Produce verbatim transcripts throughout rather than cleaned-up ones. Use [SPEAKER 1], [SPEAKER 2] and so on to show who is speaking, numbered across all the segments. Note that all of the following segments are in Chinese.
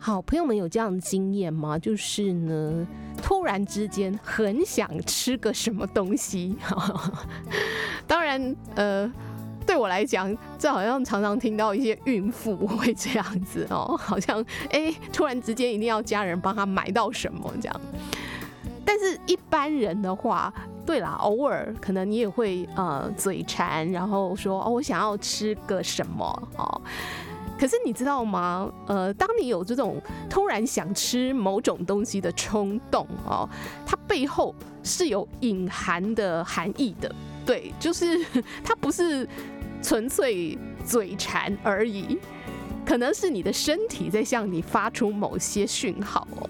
[SPEAKER 1] 好，朋友们有这样的经验吗？就是呢，突然之间很想吃个什么东西。当然，呃，对我来讲，这好像常常听到一些孕妇会这样子哦，好像哎、欸，突然之间一定要家人帮他买到什么这样。但是一般人的话，对啦，偶尔可能你也会呃嘴馋，然后说哦，我想要吃个什么哦。可是你知道吗？呃，当你有这种突然想吃某种东西的冲动哦，它背后是有隐含的含义的。对，就是它不是纯粹嘴馋而已，可能是你的身体在向你发出某些讯号哦。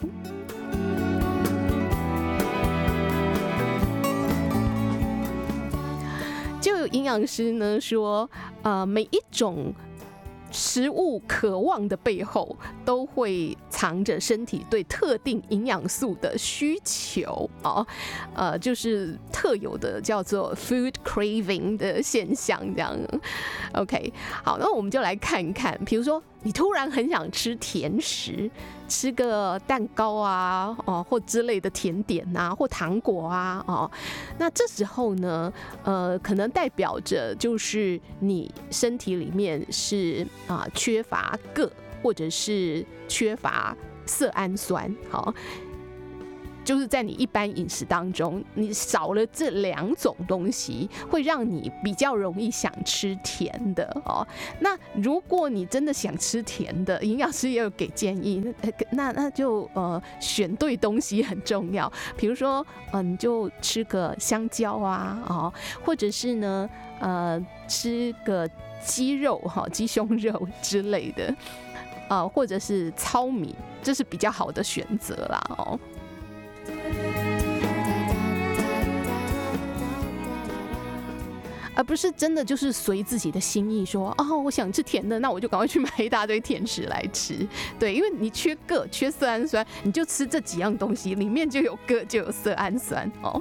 [SPEAKER 1] 就有营养师呢说，呃，每一种食物渴望的背后，都会藏着身体对特定营养素的需求哦，呃，就是特有的叫做 food craving 的现象，这样。OK， 好，那我们就来看一看，比如说你突然很想吃甜食，吃个蛋糕啊，哦，或之类的甜点啊，或糖果啊，哦，那这时候呢，呃，可能代表着就是你身体里面是啊、呃、缺乏铬，或者是缺乏色氨酸，好。就是在你一般饮食当中，你少了这两种东西，会让你比较容易想吃甜的哦。那如果你真的想吃甜的，营养师也有给建议，那那就呃选对东西很重要。比如说，呃，你就吃个香蕉啊，哦，或者是呢，呃，吃个鸡肉哈、鸡胸肉之类的，呃，或者是糙米，这是比较好的选择啦，哦。而不是真的就是随自己的心意说，哦，我想吃甜的，那我就赶快去买一大堆甜食来吃。对，因为你缺铬、缺色氨酸，你就吃这几样东西，里面就有铬，就有色氨酸哦。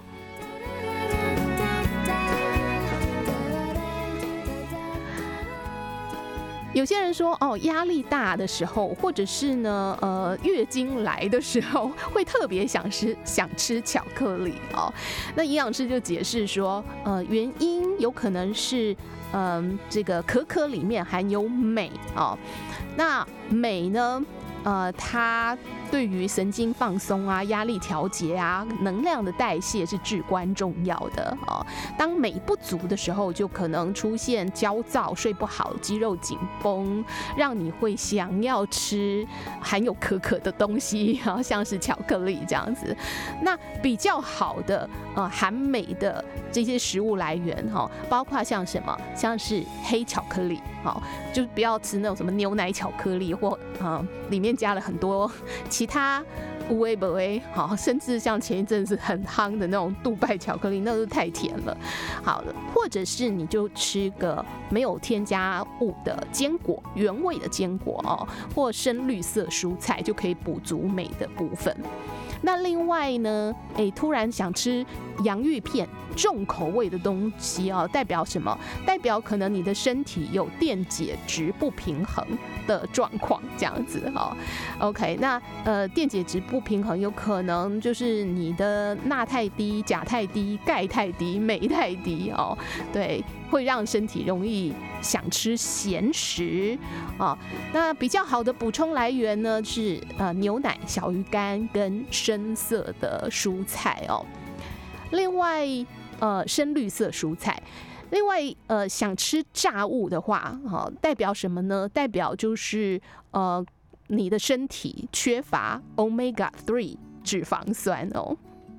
[SPEAKER 1] 有些人说，哦，压力大的时候，或者是呢，呃，月经来的时候，会特别想吃想吃巧克力哦。那营养师就解释说，呃，原因有可能是，嗯、呃，这个可可里面含有镁哦。那镁呢，呃，它对于神经放松啊、压力调节啊、能量的代谢是至关重要的哦。当镁不足的时候，就可能出现焦躁、睡不好、肌肉紧绷，让你会想要吃含有可可的东西，然后像是巧克力这样子。那比较好的呃含镁的这些食物来源哈，包括像什么，像是黑巧克力，好，就不要吃那种什么牛奶巧克力或呃里面加了很多其他有的没的，好，甚至像前一阵子很夯的那种杜拜巧克力，那都太甜了。好了，或者是你就吃个没有添加物的坚果，原味的坚果哦，或深绿色蔬菜，就可以补足镁的部分。那另外呢，哎，突然想吃洋芋片，重口味的东西哦，代表什么？代表可能你的身体有电解质不平衡的状况，这样子哈、哦。OK， 那呃，电解质不平衡有可能就是你的钠太低、钾太低、钙太低、镁太低哦，对，会让身体容易想吃咸食啊、哦。那比较好的补充来源呢是呃牛奶、小鱼干跟深色的蔬菜哦。另外，呃，深绿色蔬菜。另外，呃，想吃炸物的话，哦，代表什么呢？代表就是呃，你的身体缺乏 omega 三 脂肪酸哦。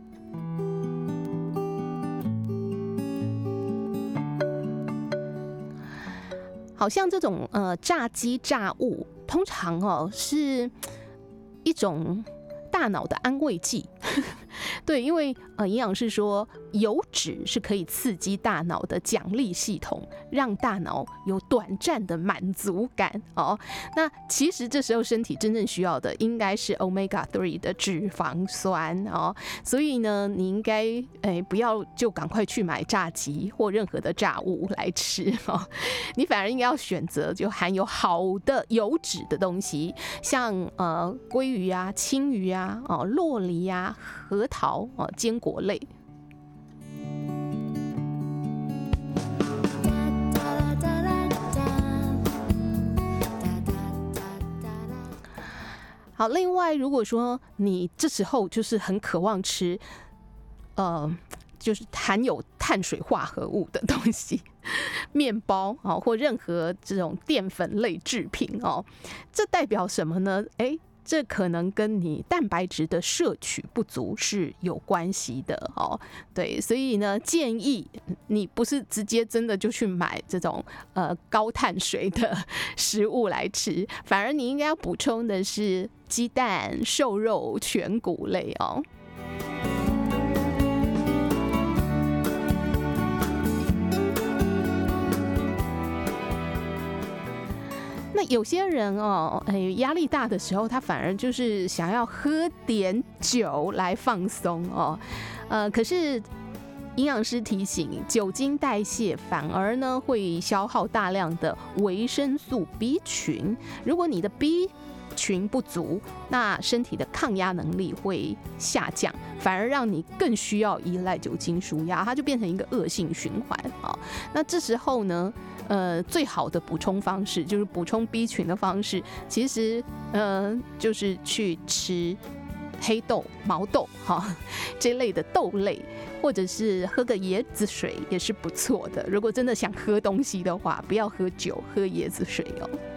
[SPEAKER 1] 好像这种呃炸鸡炸物，通常哦是一种大脑的安慰剂。 对，因为呃，营养师说油脂是可以刺激大脑的奖励系统，让大脑有短暂的满足感哦。那其实这时候身体真正需要的应该是 omega 三 的脂肪酸哦，所以呢，你应该哎不要就赶快去买炸鸡或任何的炸物来吃哦，你反而应该要选择就含有好的油脂的东西，像呃鲑鱼啊、青鱼啊、哦酪梨啊、核桃哦、坚果类。好，另外如果说你这时候就是很渴望吃，呃，就是含有碳水化合物的东西，面包哦，或任何这种淀粉类制品哦，这代表什么呢？哎。这可能跟你蛋白质的摄取不足是有关系的哦，对，所以呢，建议你不是直接真的就去买这种呃高碳水的食物来吃，反而你应该要补充的是鸡蛋、瘦肉、全谷类哦。那有些人哦，哎，压力大的时候，他反而就是想要喝点酒来放松哦，呃，可是营养师提醒，酒精代谢反而呢会消耗大量的维生素 B 群，如果你的 B 群不足，那身体的抗压能力会下降，反而让你更需要依赖酒精舒压，它就变成一个恶性循环啊。那这时候呢？呃，最好的补充方式就是补充 B 群的方式，其实呃就是去吃黑豆、毛豆哈这类的豆类，或者是喝个椰子水也是不错的。如果真的想喝东西的话，不要喝酒，喝椰子水哦。